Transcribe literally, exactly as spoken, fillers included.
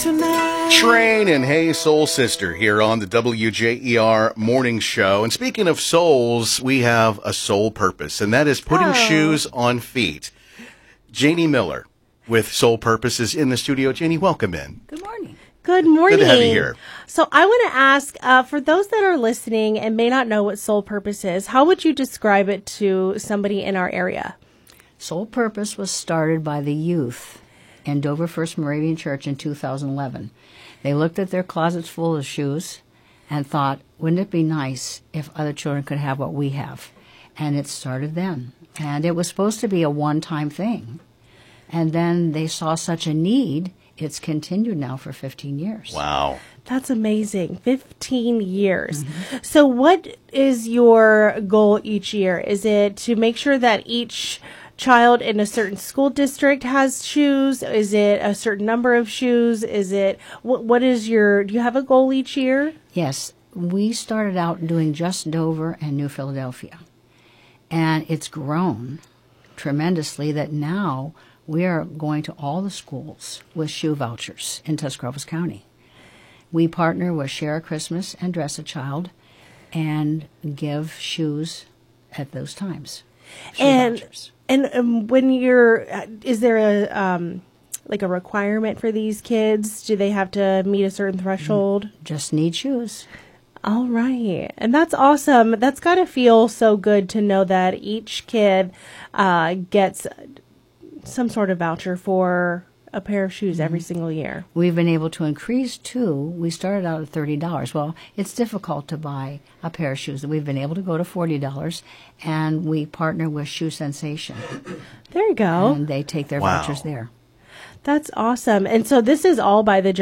Train and Hey Soul Sister here on the W J E R Morning Show. And speaking of souls, we have a soul purpose, and that is putting oh. shoes on feet. Janie Miller with Soul Purpose is in the studio. Janie, welcome in. Good morning. Good morning. Good to have you here. So I want to ask, uh, for those that are listening and may not know what Soul Purpose is, how would you describe it to somebody in our area? Soul Purpose was started by the youth in Dover First Moravian Church in two thousand eleven. They looked at their closets full of shoes and thought, wouldn't it be nice if other children could have what we have? And it started then. And it was supposed to be a one-time thing. And then they saw such a need, it's continued now for fifteen years. Wow. That's amazing. fifteen years. Mm-hmm. So what is your goal each year? Is it to make sure that each child in a certain school district has shoes? Is it a certain number of shoes? Is it, what, what is your, do you have a goal each year? Yes. We started out doing just Dover and New Philadelphia. And it's grown tremendously that now we are going to all the schools with shoe vouchers in Tuscarawas County. We partner with Share a Christmas and Dress a Child and give shoes at those times. Shoe and vouchers. And um, when you're, is there a um, like a requirement for these kids? Do they have to meet a certain threshold? Just need shoes. All right. And that's awesome. That's got to feel so good to know that each kid uh, gets some sort of voucher for a pair of shoes every single year. We've been able to increase, too. We started out at thirty dollars. Well, it's difficult to buy a pair of shoes. We've been able to go to forty dollars, and we partner with Shoe Sensation. There you go. And they take their Wow. vouchers there. That's awesome. And so this is all by the